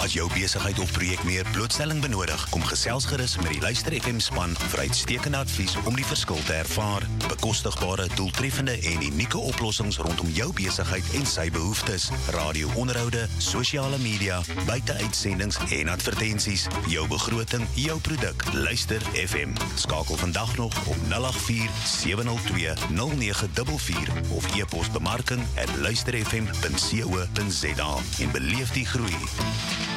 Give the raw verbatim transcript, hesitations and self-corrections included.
As jou besigheid of projek meer blootstelling benodig, kom gesels gerus met die Luister F M span vir uitstekende advies om die verskil te ervaar. Bekostigbare, doeltreffende en unieke oplossings rondom jou besigheid en sy behoeftes. Radio-onderhoude, sosiale media, buiteuitsendings en advertensies. Jou begroting, jou produk. Luister F M. Skakel vandag nog op nul agt vier, sewe nul twee, nul nege vier vier of e-pos bemarking at luister f m punt co punt za en beleef die groei.